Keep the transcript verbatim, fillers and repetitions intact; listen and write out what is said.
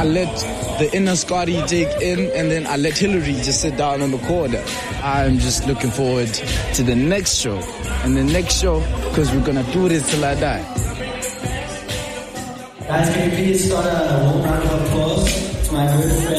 I let the inner Scotty take in, and then I let Hillary just sit down in the corner. I'm just looking forward to the next show and the next show, because we're going to do this till I die. Guys, can you please start a warm round of applause to my good friend?